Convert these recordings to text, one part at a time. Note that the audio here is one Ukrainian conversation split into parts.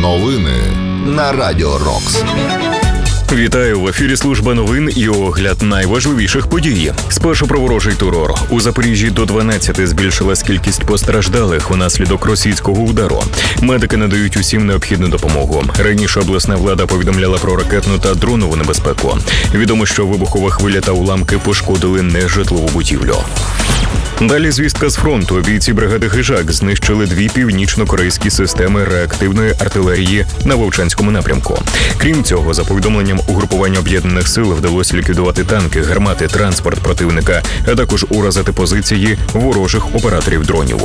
Новини на Радіо Рокс. Вітаю! В ефірі служба новин і огляд найважливіших подій. Спершу про ворожий терор. У Запоріжжі до 12 збільшилась кількість постраждалих унаслідок російського удару. Медики надають усім необхідну допомогу. Раніше обласна влада повідомляла про ракетну та дронову небезпеку. Відомо, що вибухова хвиля та уламки пошкодили нежитлову будівлю. Далі звістка з фронту. Бійці бригади «Хижак» знищили 2 північно-корейські системи реактивної артилерії на Вовчанському напрямку. Крім цього, за повідомленням угрупування об'єднаних сил, вдалося ліквідувати танки, гармати, транспорт противника, а також уразити позиції ворожих операторів дронів.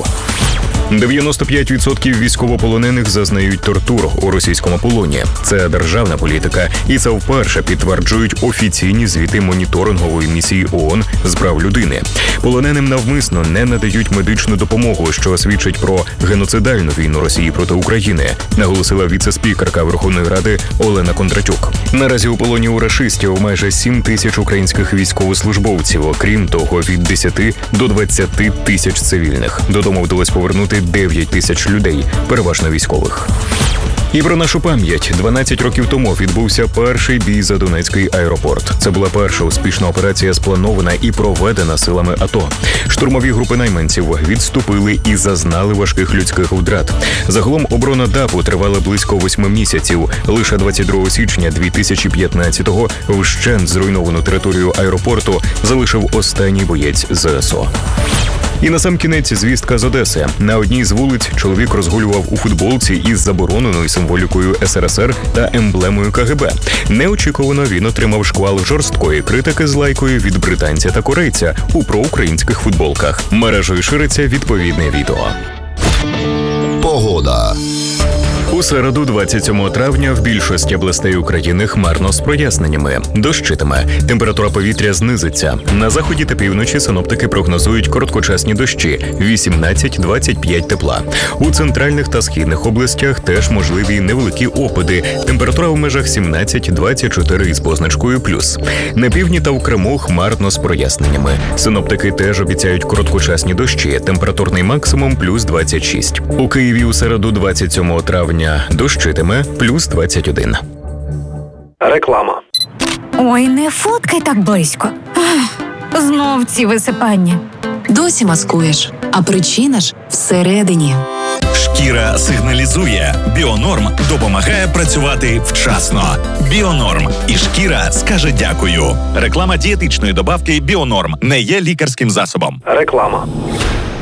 95% військовополонених зазнають тортур у російському полоні. Це державна політика, і це вперше підтверджують офіційні звіти моніторингової місії ООН з прав людини. Полоненим навмисно не надають медичну допомогу, що свідчить про геноцидальну війну Росії проти України, наголосила віце-спікерка Верховної Ради Олена Кондратюк. Наразі у полоні у рашистів майже 7 тисяч українських військовослужбовців, окрім того, від 10 до 20 тисяч цивільних. Додому вдалось повернути 9 тисяч людей, переважно військових. І про нашу пам'ять. 12 років тому відбувся перший бій за Донецький аеропорт. Це була перша успішна операція, спланована і проведена силами АТО. Штурмові групи найманців відступили і зазнали важких людських втрат. Загалом оборона ДАПу тривала близько 8 місяців. Лише 22 січня 2015-го вщент зруйновану територію аеропорту залишив останній боєць ЗСУ. І насамкінець звістка з Одеси. На одній з вулиць чоловік розгулював у футболці із забороненою символікою СРСР та емблемою КГБ. Неочікувано він отримав шквал жорсткої критики з лайкою від британця та корейця у проукраїнських футболках. Мережею шириться відповідне відео. Погода. У середу, 27 травня, в більшості областей України хмарно з проясненнями. Дощитиме. Температура повітря знизиться. На заході та півночі синоптики прогнозують короткочасні дощі – 18-25 тепла. У центральних та східних областях теж можливі невеликі опади. Температура в межах 17-24 із позначкою плюс. На півдні та в Криму хмарно з проясненнями. Синоптики теж обіцяють короткочасні дощі. Температурний максимум – плюс 26. У Києві у середу, 27 травня, дощитиме плюс 21. Реклама. Ой, не фоткай так близько. Знов ці висипання. Досі маскуєш, а причина ж всередині. Шкіра сигналізує. Біонорм допомагає працювати вчасно. Біонорм. І шкіра скаже дякую. Реклама дієтичної добавки Біонорм не є лікарським засобом. Реклама.